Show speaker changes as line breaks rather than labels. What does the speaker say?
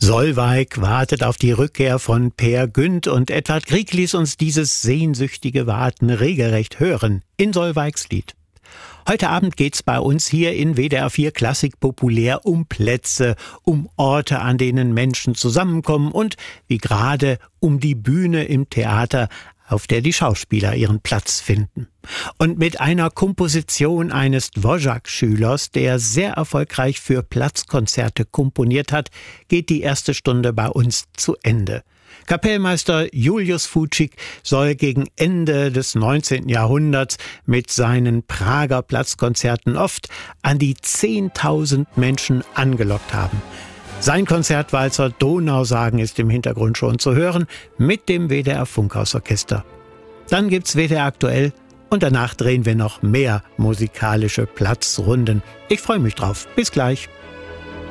Solveig wartet auf die Rückkehr von Peer Gynt und Edvard Grieg ließ uns dieses sehnsüchtige Warten regelrecht hören in Solveigs Lied. Heute Abend geht's bei uns hier in WDR 4 Klassik populär um Plätze, um Orte, an denen Menschen zusammenkommen und, wie gerade, um die Bühne im Theater, auf der die Schauspieler ihren Platz finden. Und mit einer Komposition eines Dvořák-Schülers, der sehr erfolgreich für Platzkonzerte komponiert hat, geht die erste Stunde bei uns zu Ende. Kapellmeister Julius Fučík soll gegen Ende des 19. Jahrhunderts mit seinen Prager Platzkonzerten oft an die 10.000 Menschen angelockt haben. Sein Konzertwalzer Donausagen ist im Hintergrund schon zu hören mit dem WDR Funkhausorchester. Dann gibt's WDR aktuell und danach drehen wir noch mehr musikalische Platzrunden. Ich freue mich drauf. Bis gleich.